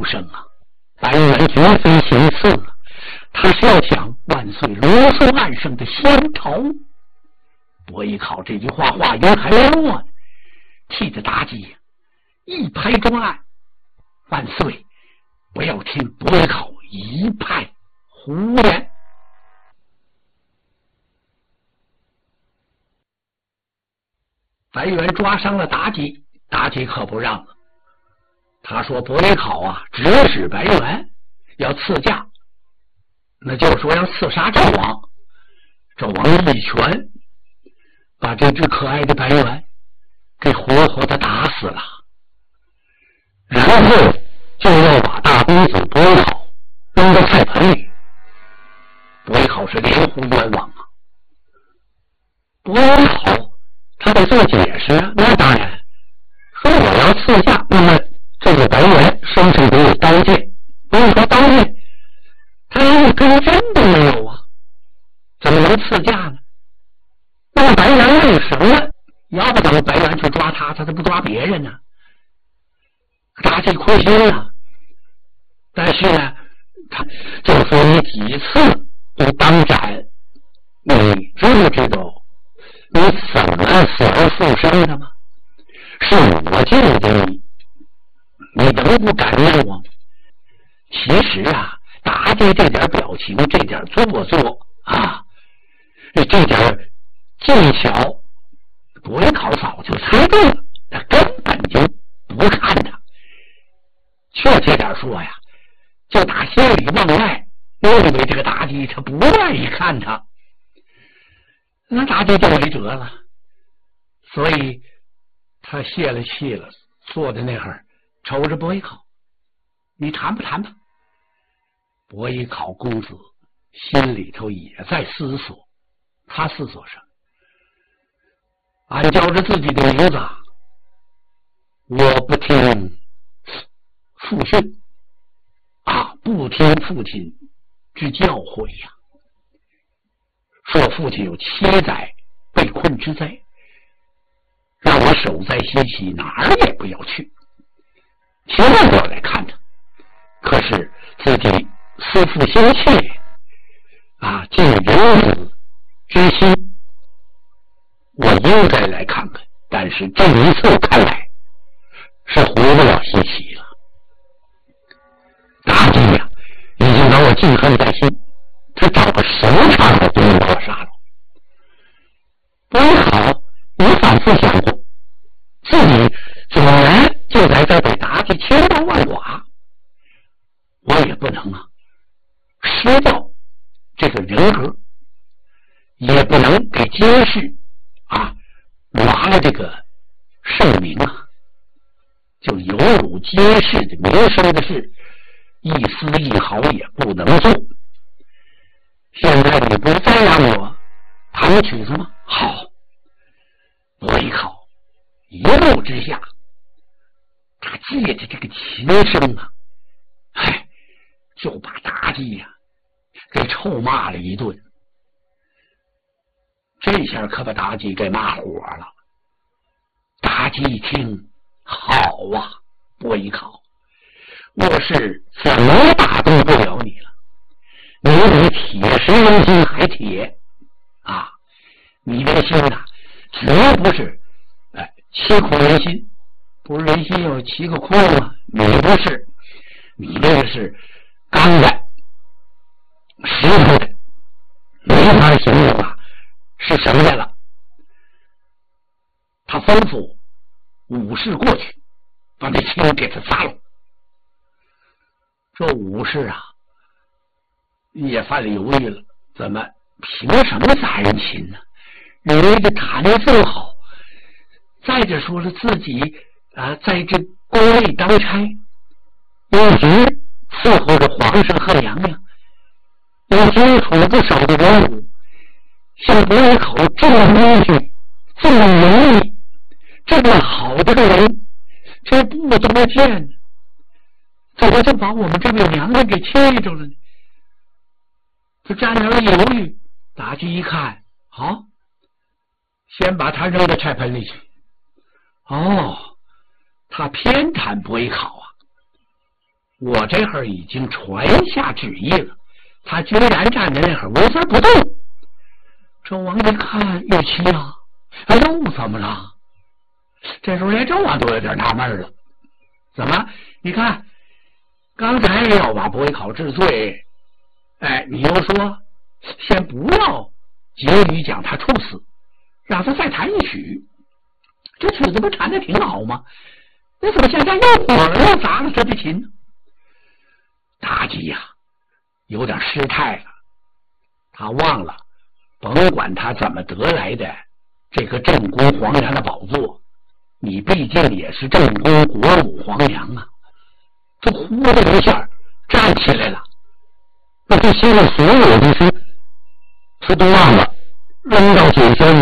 声啊！白猿绝非行刺了，他是要想万岁如松岸上的香桃。伯邑考这句话话音还没落呢，气得妲己一拍桌案：“万岁，不要听伯邑考一派胡言！”白猿抓伤了妲己，妲己可不让了。他说伯邑考啊，指使白猿要赐驾，那就是说要刺杀纣王。纣王一拳把这只可爱的白猿给活活的打死了，然后就要把大公子伯邑考扔到菜盆里。伯邑考是连呼冤枉啊！伯邑考他得做解释啊，那当然说我要赐驾，那么这个白猿身上得有刀剑，不是说刀剑他连一根针都没有啊，怎么能赐驾呢？那么白猿为什么要不等白猿去抓他，他不抓别人呢？妲己亏心了，但是呢，他就说你几次都当斩，你知不知道你怎么死而复生的吗？是我救的你，你能不感恩我？其实啊，妲己这点表情，这点做作啊，这点技巧，伯邑考早就猜对了，他根本就不看他。确切点说呀，就打心里往外认为这个妲己他不愿意看他，那妲己就没辙了，所以他泄了气了，坐在那儿瞅着伯邑考，你谈不谈吧？伯邑考公子心里头也在思索，他思索什么？俺叫着自己的名字，我不听父训啊，不听父亲之教诲呀。说父亲有7载被困之灾，让我守在西岐，哪儿也不要去，千万不要来看他。可是自己思父心切啊，尽人子之心，我应该来看看。但是这一次看来是回不了西岐了。妲己呀，已经把我记恨在心，他找个什么场合都能把我杀了。伯邑考，你反复想过，自己怎么就在这被妲己千刀万剐？我也不能啊，失掉这个人格，也不能给监视啊拿了这个盛名啊，就有辱监视的名声的事，一丝一毫也不能做。现在你不再让我弹曲子吗？好，伯邑考一怒之下，他借着这个琴声啊，就把妲己呀给臭骂了一顿。这下可把妲己给骂火了。妲己一听，好啊，伯邑考，我是怎么打动不了你了？你比铁石人心还铁啊！你这个心呐，绝不是七孔人心，不是人心有7个窟窿吗？你不是，你这个是钢的、石头的，没法形容啊，是什么的了？他吩咐武士过去，把这琴给他砸了。这武士啊，也犯了犹豫了，怎么凭什么砸人琴呢？人家弹得这么好，再者说了自己在这宫里当差，一直伺候着皇上和娘娘，有接触了不少的人物，像伯邑考这么英俊、这么美丽、这么好的个人，这不怎么见呢？怎么就把我们这位娘娘给气着了呢？就站那儿犹豫。妲己一看，好，先把他扔到菜盆里去。哦，他偏袒伯邑考啊！ 我这会儿已经传下旨意了，他居然站在那会儿纹丝不动。纣王一看，玉琪啊，又怎么了？这时候连纣王都有点纳闷了，怎么？你看，刚才要把伯邑考治罪，你又说先不要急于将他处死，让他再弹一曲，这曲子不弹得挺好吗？那怎么现在一会儿又砸了他的琴呢？妲己呀，有点失态了，他忘了，甭管他怎么得来的这个正宫皇娘的宝座，你毕竟也是正宫国母皇娘啊。这呼的一下站起来了，那这些个所有的事，他都忘了扔到井下